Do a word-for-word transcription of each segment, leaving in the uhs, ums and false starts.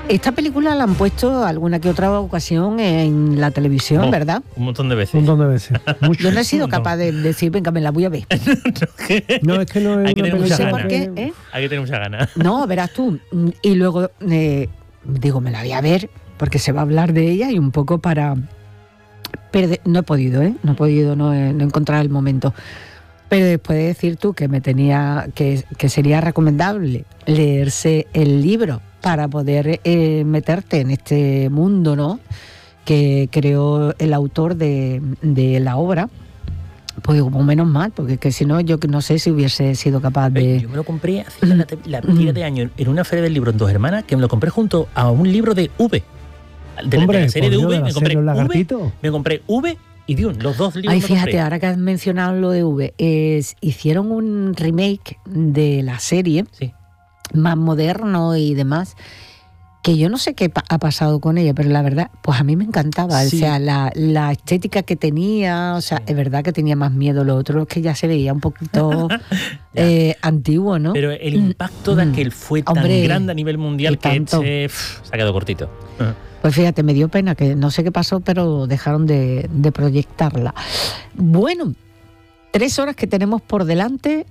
Esta película la han puesto alguna que otra ocasión en la televisión, oh, ¿verdad? Un montón de veces. Un montón de veces. Mucho. Yo no he sido capaz de decir, venga, me la voy a ver. No, es que no es Hay que tener muchas ganas. ¿Por qué? ¿Eh? Hay que tener muchas ganas. No, verás tú. Y luego eh, digo, me la voy a ver porque se va a hablar de ella y un poco para... Perder... No he podido, ¿eh? No he podido no, no encontrar el momento. Pero después de decir tú que me tenía que, que sería recomendable leerse el libro para poder eh, meterte en este mundo, ¿no?, que creó el autor de, de la obra, pues como menos mal, porque que si no, yo no sé si hubiese sido capaz de... Yo me lo compré hace la, la tira de año en una feria del libro en Dos Hermanas, que me lo compré junto a un libro de V. De, Hombre, de la serie de V, de me compré V, me compré V y Dune, los dos libros. Ay, me fíjate, compré. ahora que has mencionado lo de V, es, hicieron un remake de la serie, sí, más moderno y demás, que yo no sé qué ha pasado con ella, pero la verdad, pues a mí me encantaba, sí. O sea, la, la estética que tenía, o sea, sí. Es verdad que tenía más miedo, lo otro es que ya se veía un poquito eh, antiguo, ¿no? Pero el impacto mm. de aquel fue tan Hombre, grande a nivel mundial que este, pff, se ha quedado cortito. Pues fíjate, me dio pena, que no sé qué pasó, pero dejaron de, de proyectarla. Bueno, tres horas que tenemos por delante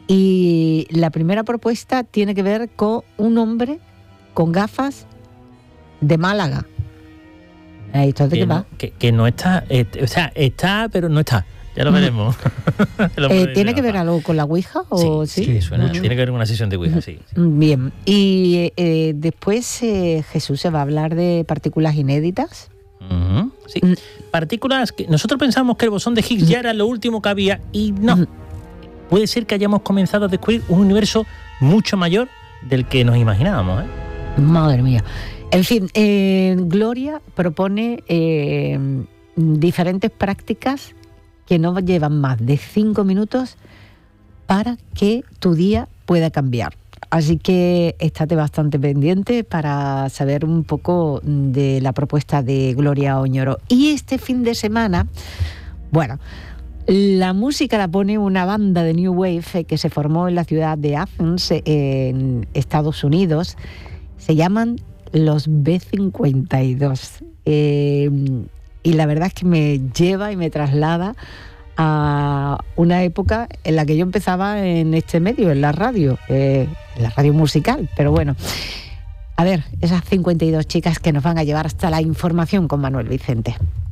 y la primera propuesta tiene que ver con un hombre con gafas de Málaga. ¿Esto de qué va? Que, que no está, eh, o sea, está, pero no está. Ya lo veremos. eh, ¿Tiene que ver algo con la Ouija? O, sí, sí, sí, suena. Mucho. Tiene que ver con una sesión de Ouija, sí. sí. Bien. Y eh, después eh, Jesús se va a hablar de partículas inéditas. Uh-huh. Sí. Mm. Partículas que nosotros pensamos que el bosón de Higgs ya era lo último que había y no. Mm. Puede ser que hayamos comenzado a descubrir un universo mucho mayor del que nos imaginábamos, ¿eh? Madre mía. En fin, eh, Gloria propone eh, diferentes prácticas que no llevan más de cinco minutos para que tu día pueda cambiar. Así que estate bastante pendiente para saber un poco de la propuesta de Gloria Oñoro. Y este fin de semana, bueno, la música la pone una banda de New Wave que se formó en la ciudad de Athens, en Estados Unidos. Se llaman los B cincuenta y dos. Eh, y la verdad es que me lleva y me traslada a una época en la que yo empezaba en este medio, en la radio, eh, en la radio musical. Pero bueno, a ver, esas cincuenta y dos chicas que nos van a llevar hasta la información con Manuel Vicente.